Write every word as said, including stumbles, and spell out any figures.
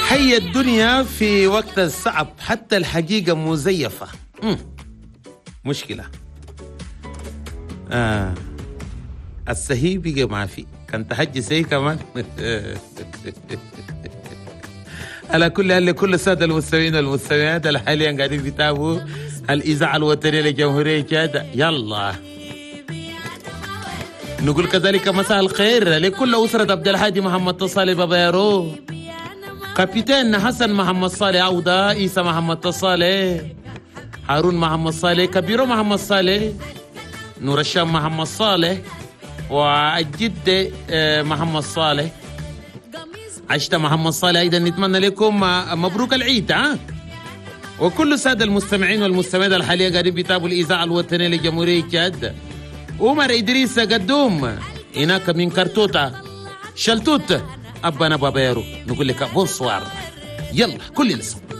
حي الدنيا في وقت الصعب، حتى الحقيقة مزيفة. مم. مشكلة. آه. السهي بقى ما في، كان تحجي سي كمان. على كل حال لكل السادة المستمعين والمستمعات اللي حاليا قاعدين بيتابعوا الإذاعة الوطنية لجمهورية تشاد، يلا نقول كذلك مساء الخير لكل أسرة عبد الهادي محمد تصالي بابا يارو، كابتن حسن محمد صالح عودة، عيسى محمد تصالي، هارون محمد صالح، كبيرو محمد صالح، نور الشام محمد صالح، والجد محمد صالح، عشت محمد صالح. أيضا نتمنى لكم مبروك العيد. ها وكل السادة المستمعين والمستمعات الحالية قاعدين بيتابعوا الإذاعة الوطنية لجمهورية تشاد. عمر إدريس قدوم هناك من كرتوتا شلتوت، أبانا بابا يارو، نقول لك بونسوار. يلا كل لسه